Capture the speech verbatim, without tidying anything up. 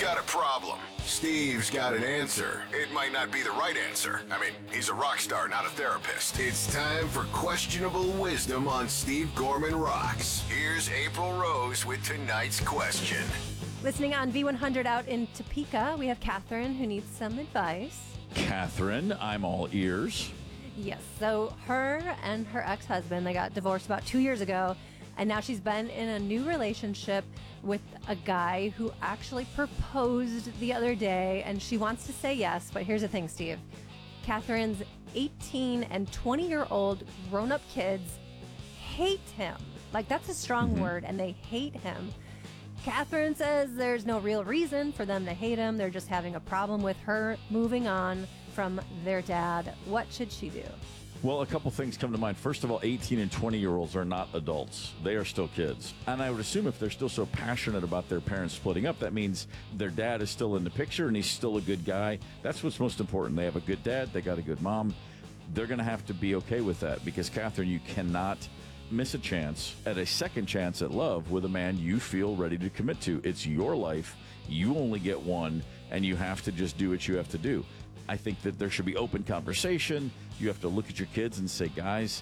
got a problem. Steve's got an answer. It might not be the right answer. I mean, he's a rock star, not a therapist. It's time for questionable wisdom on Steve Gorman Rocks. Here's April Rose with tonight's question. Listening on V one hundred out in Topeka, we have Catherine who needs some advice. Catherine, I'm all ears. Yes, so her and her ex-husband, they got divorced about two years ago, and now she's been in a new relationship with a guy who actually proposed the other day, and she wants to say yes, but here's the thing, Steve. Catherine's eighteen and twenty-year-old grown-up kids hate him. Like, that's a strong mm-hmm. word, and they hate him. Catherine says there's no real reason for them to hate him. They're just having a problem with her moving on from their dad. What should she do? Well, a couple things come to mind. First of all, eighteen and twenty-year-olds are not adults. They are still kids. And I would assume if they're still so passionate about their parents splitting up, that means their dad is still in the picture and he's still a good guy. That's what's most important. They have a good dad. They got a good mom. They're going to have to be okay with that because, Catherine, you cannot miss a chance at a second chance at love with a man you feel ready to commit to. It's your life. You only get one, and you have to just do what you have to do. I think that there should be open conversation. You have to look at your kids and say, guys,